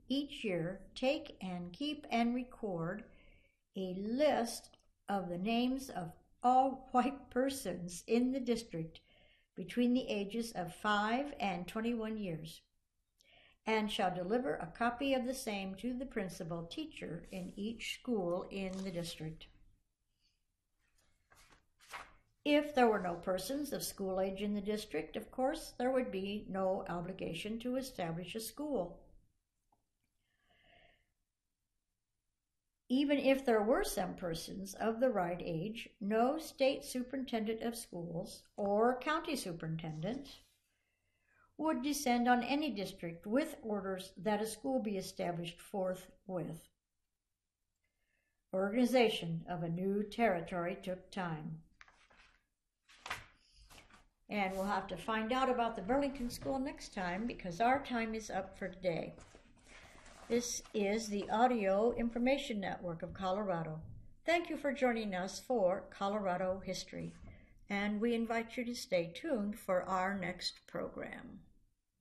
each year take and keep and record a list of the names of all white persons in the district between the ages of 5 and 21 years, and shall deliver a copy of the same to the principal teacher in each school in the district. If there were no persons of school age in the district, of course, there would be no obligation to establish a school. Even if there were some persons of the right age, no state superintendent of schools or county superintendent would descend on any district with orders that a school be established forthwith. Organization of a new territory took time. And we'll have to find out about the Burlington School next time because our time is up for today. This is the Audio Information Network of Colorado. Thank you for joining us for Colorado History, and we invite you to stay tuned for our next program.